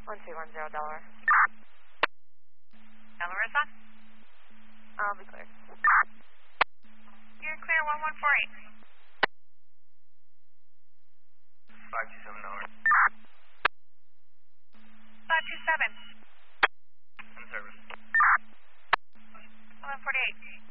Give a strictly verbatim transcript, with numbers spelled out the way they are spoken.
one two one zero Delaware. Delaware is on? I'll be clear. You're clear, one one four eight. five two seven Delaware. five two seven. In service. eleven forty-eight.